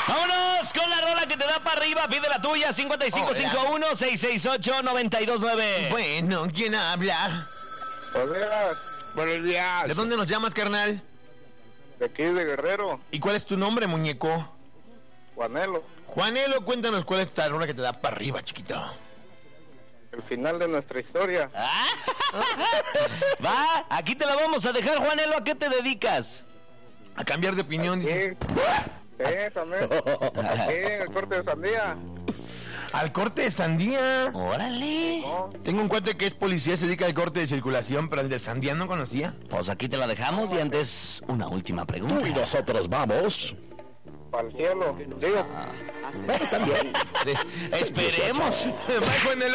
Vámonos con la rola que te da para arriba. Pide la tuya, 5551-668-929. Bueno, ¿quién habla? Buenos días. ¿De dónde nos llamas, carnal? De aquí de Guerrero, ¿Y cuál es tu nombre, muñeco? Juanelo. Juanelo, cuéntanos cuál es esta rola que te da para arriba, chiquito. El final de nuestra historia. Va, aquí te la vamos a dejar, Juanelo. ¿A qué te dedicas? A cambiar de opinión, dice. Sí, también. Aquí en el corte de sandía. Al corte de sandía. Órale. Tengo un cuate que es policía, se dedica al corte de circulación, pero el de sandía no conocía. Pues aquí te la dejamos y antes una última pregunta. Tú y nosotros vamos. Para el cielo. Digo, Bueno, también. Esperemos. Va, Juanelo.